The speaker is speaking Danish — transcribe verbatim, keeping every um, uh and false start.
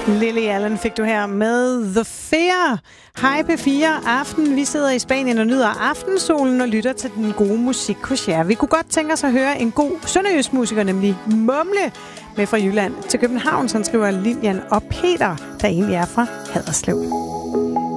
Lily Allen fik du her med The Fear. Hej P fire Aften. Vi sidder i Spanien og nyder aftensolen og lytter til den gode musik hos jer. Vi kunne godt tænke os at høre en god sønderjysk musiker, nemlig Mumle, med fra Jylland til København, som skriver Lilian og Peter, der egentlig er fra Haderslev.